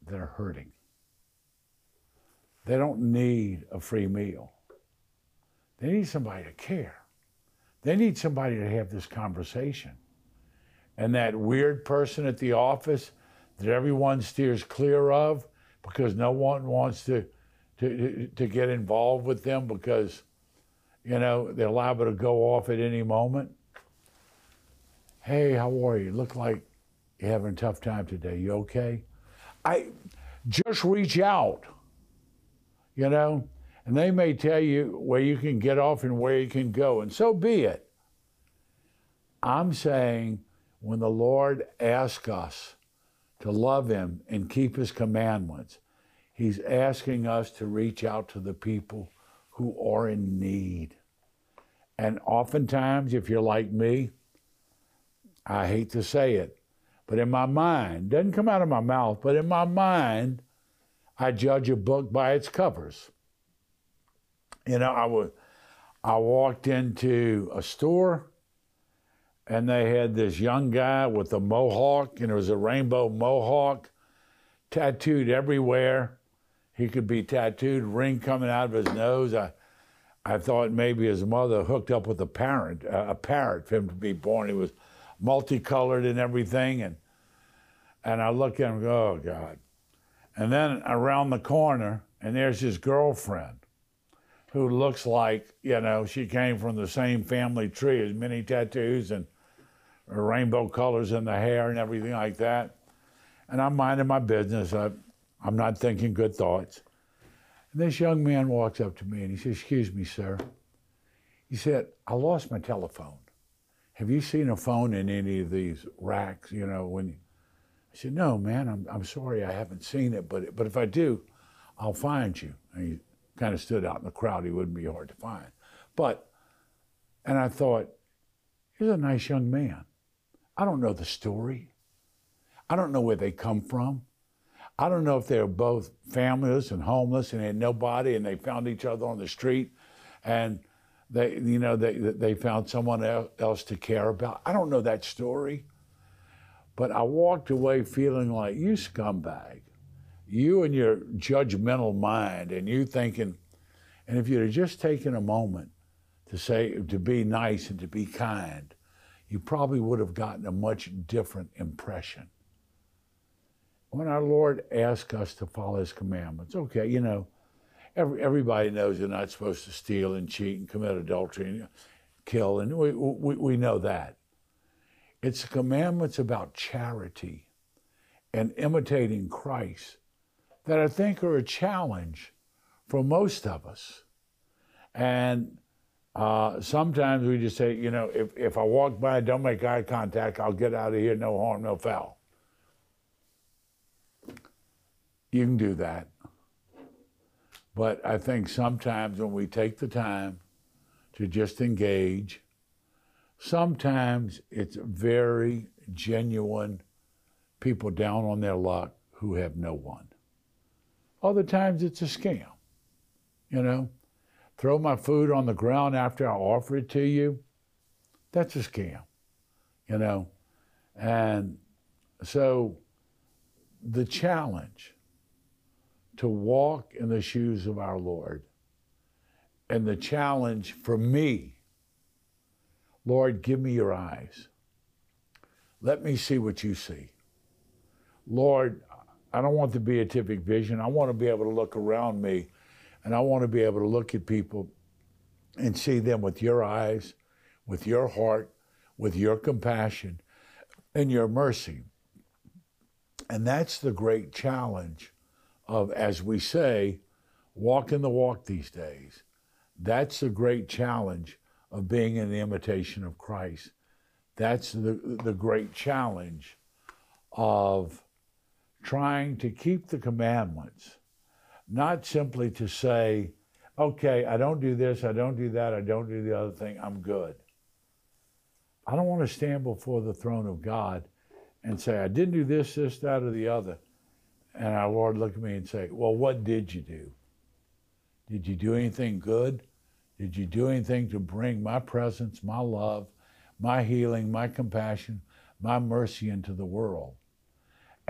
that are hurting. They don't need a free meal. They need somebody to care. They need somebody to have this conversation. And that weird person at the office that everyone steers clear of because no one wants to get involved with them because, you know, they're liable to go off at any moment. Hey, how are you? Look like you're having a tough time today. You okay? I just reach out, you know, and they may tell you where you can get off and where you can go, and so be it. I'm saying when the Lord asks us to love him and keep his commandments, he's asking us to reach out to the people who are in need. And oftentimes, if you're like me, I hate to say it, but in my mind, doesn't come out of my mouth, but in my mind, I judge a book by its covers. You know, I walked into a store and they had this young guy with a mohawk, and it was a rainbow mohawk, tattooed everywhere. He could be tattooed, ring coming out of his nose. I thought maybe his mother hooked up with a parrot for him to be born. He was multicolored and everything, and I look at him and go, oh God. And then around the corner, and there's his girlfriend, who looks like, you know, she came from the same family tree, as many tattoos and rainbow colors in the hair and everything like that. And I'm minding my business. I'm not thinking good thoughts. And this young man walks up to me and he says, excuse me, sir. He said, I lost my telephone. Have you seen a phone in any of these racks? You know, I said, no, man, I'm sorry, I haven't seen it, but if I do, I'll find you. And he kind of stood out in the crowd. He wouldn't be hard to find. And I thought, he's a nice young man. I don't know the story. I don't know where they come from. I don't know if they're both families and homeless and had nobody and they found each other on the street and they found someone else to care about. I don't know that story. But I walked away feeling like, you scumbag. You and your judgmental mind and you thinking, and if you'd have just taken a moment to be nice and to be kind, you probably would have gotten a much different impression. When our Lord asks us to follow his commandments, okay, you know, everybody knows you're not supposed to steal and cheat and commit adultery and kill, and we know that. It's the commandments about charity and imitating Christ that I think are a challenge for most of us. And sometimes we just say, you know, if I walk by, don't make eye contact, I'll get out of here, no harm, no foul. You can do that. But I think sometimes when we take the time to just engage, sometimes it's very genuine people down on their luck who have no one. Other times it's a scam, you know. Throw my food on the ground after I offer it to you, that's a scam, you know. And so the challenge to walk in the shoes of our Lord, and the challenge for me, Lord, give me your eyes. Let me see what you see. Lord, I don't want to be a typical vision. I want to be able to look around me, and I want to be able to look at people and see them with your eyes, with your heart, with your compassion, and your mercy. And that's the great challenge of, as we say, walking the walk these days. That's the great challenge of being in the imitation of Christ. That's the great challenge of trying to keep the commandments, not simply to say, okay, I don't do this, I don't do that, I don't do the other thing, I'm good. I don't want to stand before the throne of God and say, I didn't do this, that, or the other. And our Lord look at me and say, well, what did you do? Did you do anything good? Did you do anything to bring my presence, my love, my healing, my compassion, my mercy into the world?